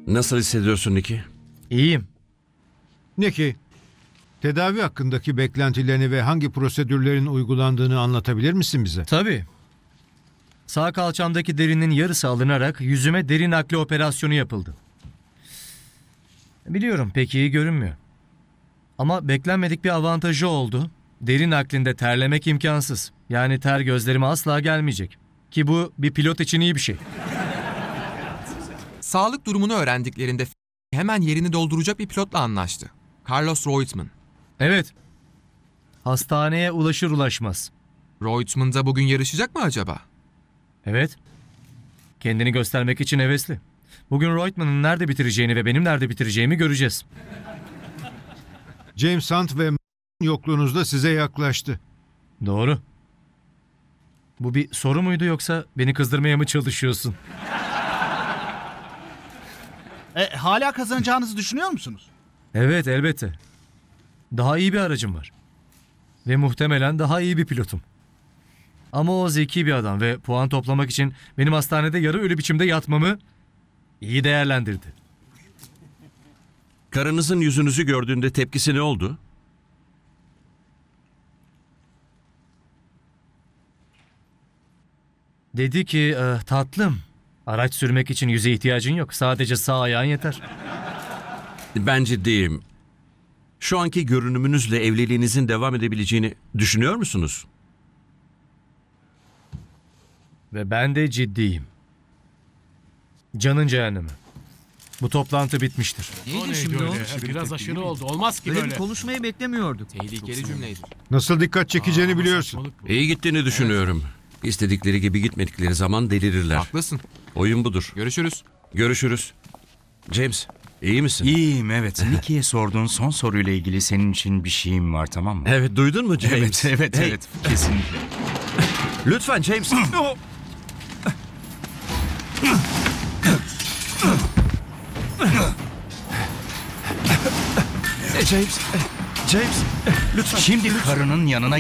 Nasıl hissediyorsun Nicky? İyiyim. Nicky, tedavi hakkındaki beklentilerini ve hangi prosedürlerin uygulandığını anlatabilir misin bize? Tabii. Sağ kalçamdaki derinin yarısı alınarak yüzüme deri nakli operasyonu yapıldı. Biliyorum pek iyi görünmüyor. Ama beklenmedik bir avantajı oldu. Deri naklinde terlemek imkansız. Yani ter gözlerime asla gelmeyecek. Ki bu bir pilot için iyi bir şey. Sağlık durumunu öğrendiklerinde hemen yerini dolduracak bir pilotla anlaştı. Carlos Reutemann. Evet. Hastaneye ulaşır ulaşmaz. Reutemann da bugün yarışacak mı acaba? Evet. Kendini göstermek için hevesli. Bugün Reutemann'ın nerede bitireceğini ve benim nerede bitireceğimi göreceğiz. James Hunt ve yokluğunuzda size yaklaştı. Doğru. Bu bir soru muydu yoksa beni kızdırmaya mı çalışıyorsun? Hala kazanacağınızı düşünüyor musunuz? Evet, elbette. Daha iyi bir aracım var. Ve muhtemelen daha iyi bir pilotum. Ama o zeki bir adam ve puan toplamak için benim hastanede yarı ölü biçimde yatmamı iyi değerlendirdi. Karınızın yüzünüzü gördüğünde tepkisi ne oldu? Dedi ki, tatlım, araç sürmek için yüze ihtiyacın yok. Sadece sağ ayağın yeter. Ben ciddiyim. Şu anki görünümünüzle evliliğinizin devam edebileceğini düşünüyor musunuz? Ve ben de ciddiyim. Canın cehennemi. Bu toplantı bitmiştir. Neydi şimdi o? Biraz aşırı oldu. Olmaz ki Böyle böyle. bir konuşmayı beklemiyorduk. Tehlikeli cümleydi. Nasıl dikkat çekeceğini biliyorsun. Saçmalık bu. İyi gittiğini düşünüyorum. İstedikleri gibi gitmedikleri zaman delirirler. Haklısın. Oyun budur. Görüşürüz. Görüşürüz. James, iyi misin? İyiyim evet. Nicky'ye sorduğun son soruyla ilgili senin için bir şeyim var, tamam mı? Evet, duydun mu James? Evet Hey, evet kesinlikle. Lütfen James. James, lütfen. Şimdi karının yanına